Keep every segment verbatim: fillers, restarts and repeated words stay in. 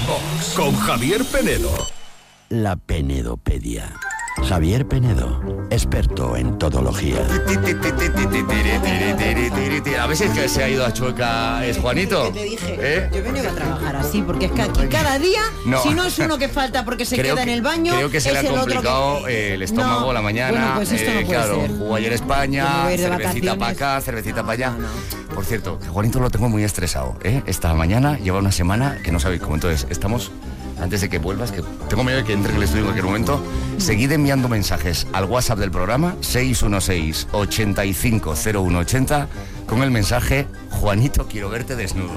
Box con Javier Penedo. La Penedopedia. Javier Penedo, experto en todología. A ver si es que se ha ido a Chueca, ¿es Juanito? ¿Qué te dije? ¿Eh? Yo vengo a trabajar así, porque es que aquí cada día, no. si no es uno que falta porque se creo queda que, en el baño, creo que se es le ha el complicado otro que... eh, el estómago no. la mañana. Bueno, pues esto eh, no puede claro, ser. jugó ayer España, Yo me voy a ir de cervecita para vacaciones. acá, cervecita para allá. No, no. Por cierto, que Juanito lo tengo muy estresado, ¿eh? Esta mañana lleva una semana que no sabéis cómo. Entonces, estamos... Antes de que vuelvas, que tengo miedo de que entre en el estudio en cualquier momento, seguid enviando mensajes al WhatsApp del programa seis uno seis, ocho cinco cero uno ocho cero con el mensaje Juanito, quiero verte desnudo.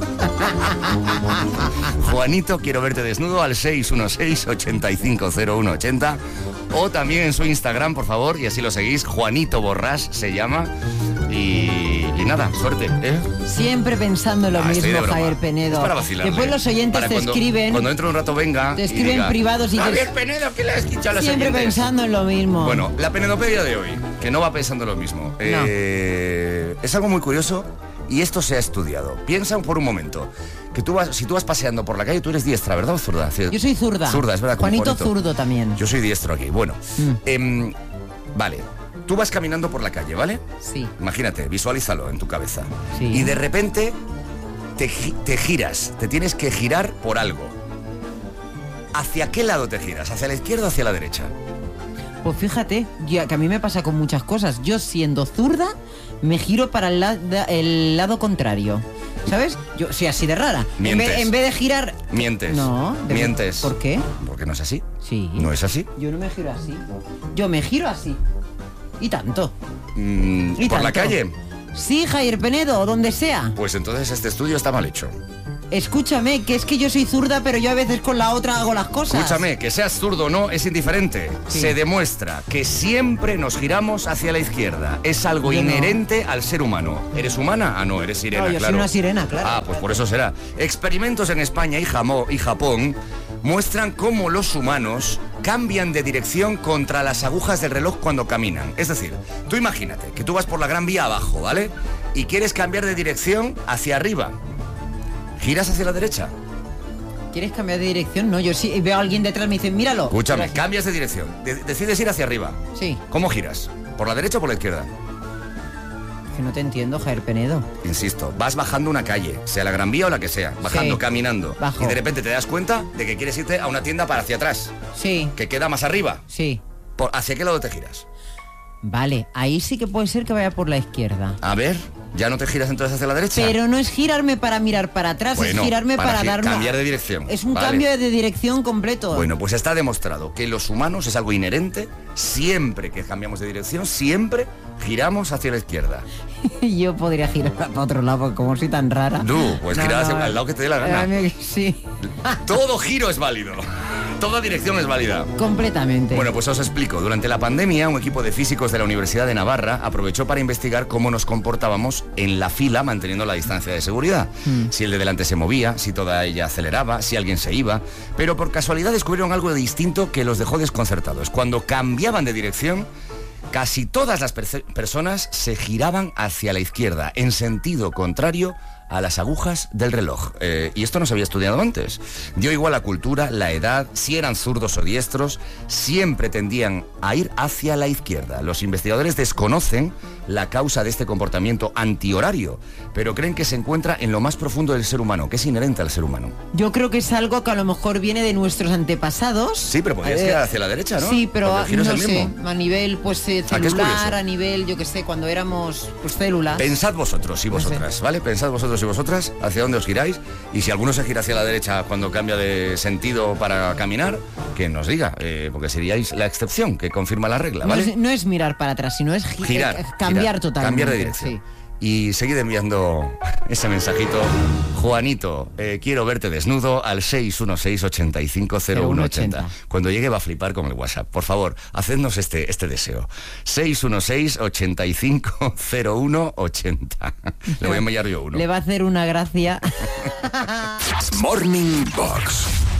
Juanito, quiero verte desnudo al seis uno seis, ocho cinco cero uno ocho cero o también en su Instagram, por favor, y así lo seguís, Juanito Borrás se llama. Y, y nada, suerte, ¿eh? Siempre pensando lo Ah, estoy mismo, de broma. Javier Penedo. Es para vacilarle. Después los oyentes Para te cuando, escriben, Cuando dentro de un rato venga te y escriben diga, privados y te... Javier Penedo, ¿qué le has dicho a los Siempre oyentes? pensando en lo mismo. Bueno, la penedopedia de hoy, que no va pensando lo mismo. Eh, es algo muy curioso y esto se ha estudiado. Piensa por un momento, que tú vas, si tú vas paseando por la calle, tú eres diestra, ¿verdad o zurda? Yo soy zurda. Zurda, es verdad. como Juanito zurdo también. Yo soy diestro aquí. Bueno, Mm. em, vale. Tú vas caminando por la calle, ¿vale? Sí. Imagínate, visualízalo en tu cabeza. Sí. Y de repente te, gi- te giras, te tienes que girar por algo. ¿Hacia qué lado te giras? ¿Hacia la izquierda o hacia la derecha? Pues fíjate, yo- que a mí me pasa con muchas cosas. Yo siendo zurda, me giro para el, la- el lado contrario. ¿Sabes? Yo soy así de rara. En Mientes. vez, en vez de girar... Mientes. No. de- Mientes. ¿Por qué? Porque no es así. Sí. ¿No es así? Yo no me giro así. Yo me giro así. Y tanto. Mm, Y ¿Por la tanto. calle? Sí, Javier Penedo, donde sea. Pues entonces este estudio está mal hecho. Escúchame, que es que yo soy zurda, pero yo a veces con la otra hago las cosas. Escúchame, que seas zurdo o no es indiferente. Sí. Se demuestra que siempre nos giramos hacia la izquierda. Es algo Yo no. inherente al ser humano. ¿Eres humana? Ah, no, eres sirena, No, yo soy claro. una sirena, claro. Ah, pues por eso será. Experimentos en España y, Jamo- y Japón muestran cómo los humanos cambian de dirección contra las agujas del reloj cuando caminan. Es decir, tú imagínate que tú vas por la Gran Vía abajo, ¿vale? Y quieres cambiar de dirección hacia arriba. ¿Giras hacia la derecha? ¿Quieres cambiar de dirección? No, yo sí veo a alguien detrás y me dice, míralo. Escúchame, Pero así. cambias de dirección. De- decides ir hacia arriba. Sí. ¿Cómo giras? ¿Por la derecha o por la izquierda? Es que no te entiendo, Javier Penedo. Insisto, vas bajando una calle, sea la Gran Vía o la que sea, bajando, Sí. caminando. Bajo. Y de repente te das cuenta de que quieres irte a una tienda para hacia atrás, Sí, que queda más arriba. sí. Por, ¿hacia qué lado te giras? Vale, ahí sí que puede ser que vaya por la izquierda. A ver, ¿ya no te giras entonces hacia la derecha? Pero no es girarme para mirar para atrás, Bueno, es girarme para para, gi- darme... cambiar de dirección. Es un Vale. cambio de dirección completo. Bueno, pues está demostrado que los humanos es algo inherente. Siempre que cambiamos de dirección, siempre giramos hacia la izquierda. Yo podría girar para otro lado, porque como soy tan rara. Tú, pues girar hacia al lado que te dé la gana. a mí- Sí, Todo giro es válido. Toda dirección es válida. completamente. Bueno, pues os explico. Durante la pandemia, un equipo de físicos de la Universidad de Navarra aprovechó para investigar cómo nos comportábamos en la fila manteniendo la distancia de seguridad. Mm. Si el de delante se movía, si toda ella aceleraba, si alguien se iba. Pero por casualidad descubrieron algo distinto que los dejó desconcertados. Cuando cambiaban de dirección, casi todas las perce- personas se giraban hacia la izquierda, en sentido contrario a las agujas del reloj. Eh, y esto no se había estudiado antes. Dio igual la cultura, la edad, si eran zurdos o diestros, siempre tendían a ir hacia la izquierda. Los investigadores desconocen la causa de este comportamiento antihorario, pero creen que se encuentra en lo más profundo del ser humano, que es inherente al ser humano. Yo creo que es algo que a lo mejor viene de nuestros antepasados. Sí, pero podrías Eh, girar hacia la derecha, ¿no? Sí, pero Porque el giro es no el sé, mismo. a nivel pues eh, Ah, que es celular, curioso. a nivel, yo que sé, cuando éramos pues células. Pensad vosotros y No sé. vosotras, ¿vale? Pensad vosotros y vosotras hacia dónde os giráis, y si alguno se gira hacia la derecha cuando cambia de sentido para caminar, que nos diga, eh, porque seríais la excepción que confirma la regla, no, ¿vale? es, no es mirar para atrás, sino es gi- Girar, eh, cambiar girar, totalmente. cambiar de dirección. Sí. Y seguid enviando ese mensajito. Juanito, eh, quiero verte desnudo al seis uno seis, ocho cinco cero uno ocho cero. Cuando llegue va a flipar con el WhatsApp. Por favor, hacednos este, este deseo. seis uno seis, ocho cinco cero uno ocho cero. Le voy a enviar yo uno. Le va a hacer una gracia. Morning Box